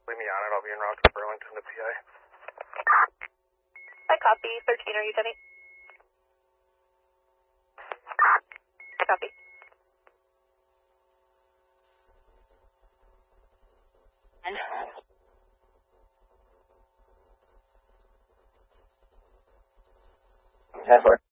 Leave me on it. I'll be en route to Burlington to PA. I copy. 13, are you Denny? Copy. And 10-4.